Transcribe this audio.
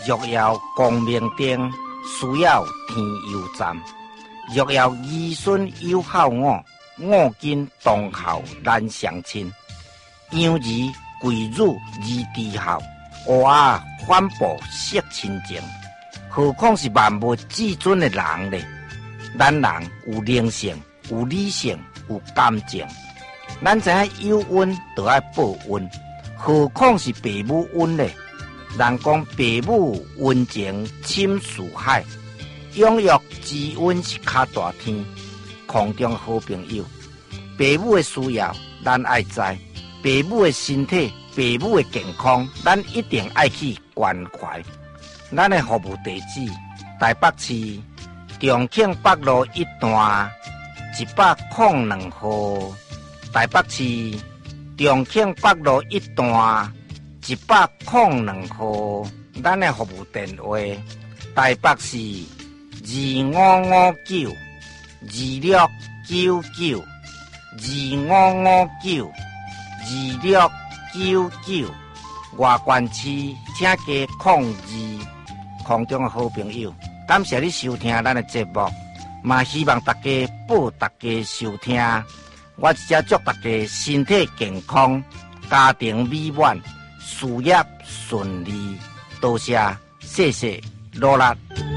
若要光明灯，需要天油站；若要儿孙有孝我，我今当孝难相亲。养儿贵辱而知孝，乌鸦反哺惜亲情。何况是万物至尊的人呢？咱人有灵性，有理性，有感情。咱知影有恩就要报恩，何况是父母恩呢？人讲父母恩情深似海，养育之恩是较大天。空中好朋友，父母的需要咱爱知，父母的身体、父母的健康，咱一定爱去关怀。咱的服务地址：台北市重庆北路1段102号。台北市重庆北路1段102号。咱的服务电话：台北市25592699 25592699。外县市请加02。空中的好朋友，感谢你收听咱的节目，嘛希望大家报大家收听。我只祝大家身体健康，家庭美满，事业顺利。多谢，谢谢，努力。